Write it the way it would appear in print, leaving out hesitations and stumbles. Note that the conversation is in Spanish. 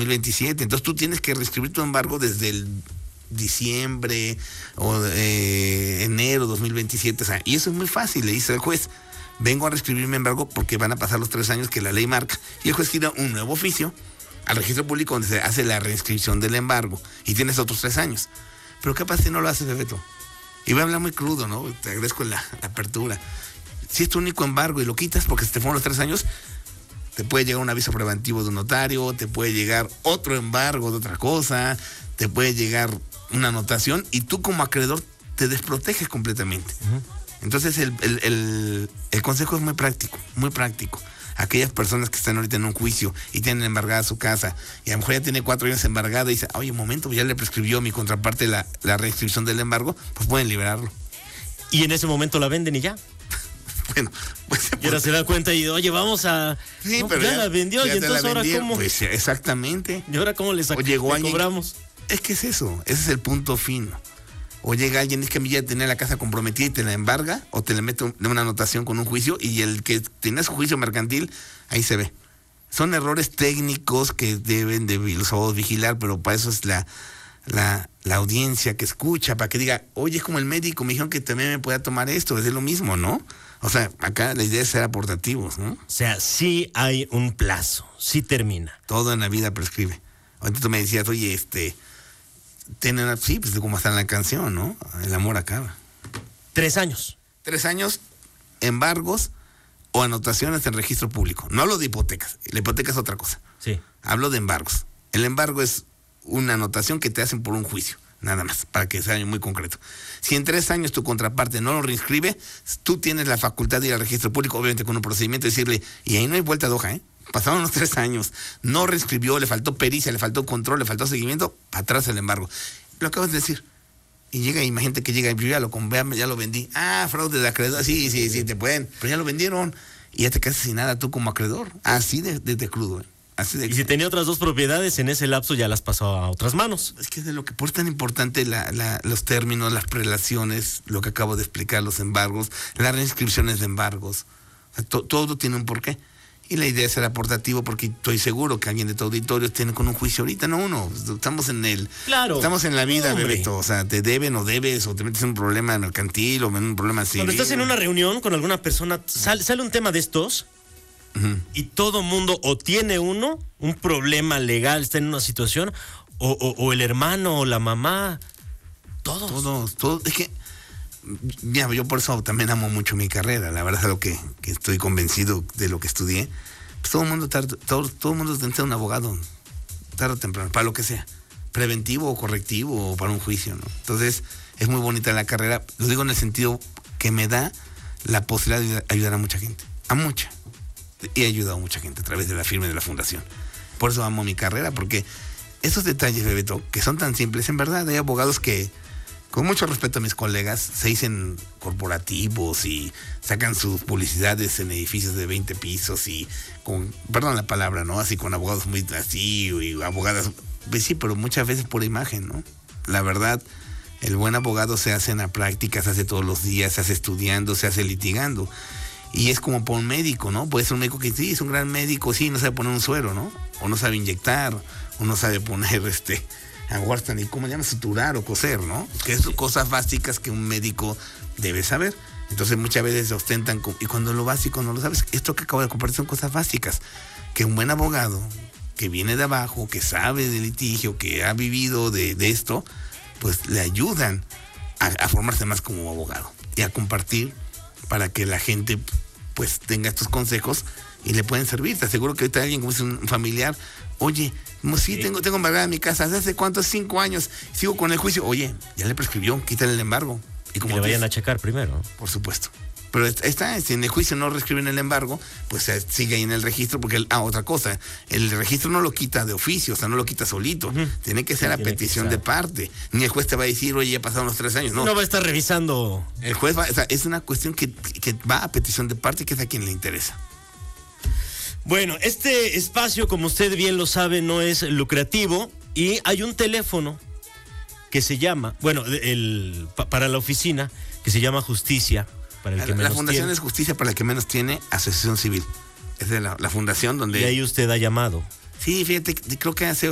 2027. Entonces tú tienes que reescribir tu embargo desde el diciembre o enero 2027. O sea, y eso es muy fácil. Le dice al juez, vengo a reescribir mi embargo porque van a pasar los 3 años que la ley marca. Y el juez gira un nuevo oficio al registro público donde se hace la reinscripción del embargo y tienes otros 3 años. Pero ¿qué pasa si no lo haces, Bebeto? Y voy a hablar muy crudo, ¿no? Te agradezco la apertura. Si es tu único embargo y lo quitas porque se te fueron los 3 años, te puede llegar un aviso preventivo de un notario, te puede llegar otro embargo de otra cosa, te puede llegar una anotación y tú como acreedor te desproteges completamente. Uh-huh. Entonces el consejo es muy práctico, muy práctico. Aquellas personas que están ahorita en un juicio y tienen embargada su casa y a lo mejor ya tiene 4 años embargada y dice, oye, un momento, ya le prescribió mi contraparte la reinscripción del embargo, pues pueden liberarlo. Y en ese momento la venden y ya. Bueno, pues y ahora se da cuenta y oye, vamos a... Sí, no, pero ya la vendió y entonces ahora cómo... Pues exactamente. ¿Y ahora cómo le cobramos? Es que es eso, ese es el punto fino. O llega alguien, es que a mí ya tenía la casa comprometida y te la embarga, o te le mete una anotación con un juicio, y el que tiene su juicio mercantil, ahí se ve. Son errores técnicos que deben de los abogados vigilar, pero para eso es la audiencia que escucha, para que diga, oye, es como el médico, me dijeron que también me podía tomar esto, es lo mismo, ¿no? O sea, acá la idea es ser aportativos, ¿no? O sea, sí hay un plazo, sí termina. Todo en la vida prescribe. Ahorita tú me decías, oye, sí, pues como está en la canción, ¿no? El amor acaba. 3 años. 3 años, embargos o anotaciones en registro público. No hablo de hipotecas. La hipoteca es otra cosa. Sí. Hablo de embargos. El embargo es una anotación que te hacen por un juicio, nada más, para que sea muy concreto. Si en 3 años tu contraparte no lo reinscribe, tú tienes la facultad de ir al registro público, obviamente con un procedimiento, y decirle, y ahí no hay vuelta de hoja, ¿eh? Pasaron los 3 años, no reinscribió, le faltó pericia, le faltó control, le faltó seguimiento, atrás el embargo. Lo acabas de decir. Y llega, imagínate que llega, yo ya lo vendí. Ah, fraude de acreedor, sí, te pueden, pero ya lo vendieron. Y ya te quedas sin nada tú como acreedor. Así de crudo, ¿eh? Así de... Y si tenía otras 2 propiedades, en ese lapso ya las pasó a otras manos. Es que es de lo que por tan importante los términos, las prelaciones, lo que acabo de explicar, los embargos, las reinscripciones de embargos. O sea, todo tiene un porqué. Y la idea es ser aportativo porque estoy seguro que alguien de tu auditorio tiene con un juicio ahorita, no uno. Estamos en estamos en la vida, Bebeto. O sea, te deben o debes o te metes en un problema mercantil o en un problema civil. Cuando estás en una reunión con alguna persona, sale un tema de estos. Uh-huh. Y todo mundo o tiene un problema legal, está en una situación, o el hermano o la mamá, todos. Es que, mira, yo por eso también amo mucho mi carrera, la verdad es lo que estoy convencido de lo que estudié. Pues todo el mundo necesita un abogado, tarde o temprano, para lo que sea, preventivo o correctivo o para un juicio, ¿no? Entonces, es muy bonita la carrera, lo digo en el sentido que me da la posibilidad de ayudar a mucha gente, a mucha. Y he ayudado a mucha gente a través de la firma y de la fundación. Por eso amo mi carrera, porque esos detalles, Bebeto, que son tan simples, en verdad hay abogados que, con mucho respeto a mis colegas, se dicen corporativos y sacan sus publicidades en edificios de 20 pisos y con, perdón la palabra, ¿no? Así con abogados muy así y abogadas, pues sí, pero muchas veces por imagen, ¿no? La verdad, el buen abogado se hace en la práctica, se hace todos los días, se hace estudiando, se hace litigando. Y es como por un médico, ¿no? Puede ser un médico que sí, es un gran médico, sí, no sabe poner un suero, ¿no? O no sabe inyectar, o no sabe poner aguartan y cómo se llama, suturar o coser, ¿no? Que son cosas básicas que un médico debe saber. Entonces muchas veces se ostentan, y cuando lo básico no lo sabes, esto que acabo de compartir son cosas básicas. Que un buen abogado, que viene de abajo, que sabe de litigio, que ha vivido de esto, pues le ayudan a formarse más como abogado y a compartir para que la gente pues tenga estos consejos y le pueden servir. Te aseguro que ahorita alguien como es un familiar, oye, sí, tengo embargada en mi casa, ¿hace cuántos? 5 años, sigo con el juicio, oye, ya le prescribió, quítale el embargo. Y como le vayan a checar primero. Por supuesto. Pero si en el juicio no reescriben el embargo, pues sigue ahí en el registro, porque, otra cosa, el registro no lo quita de oficio, o sea, no lo quita solito. Uh-huh. Tiene que ser a petición de parte. Ni el juez te va a decir, oye, ya pasaron los 3 años. No va a estar revisando. El juez es una cuestión que va a petición de parte, que es a quien le interesa. Bueno, este espacio, como usted bien lo sabe, no es lucrativo y hay un teléfono que se llama, para la oficina, que se llama Justicia. Para el que menos la fundación tiene. Es Justicia para el que menos tiene, Asociación Civil. Es de la fundación donde... Y ahí usted ha llamado. Sí, fíjate, creo que hace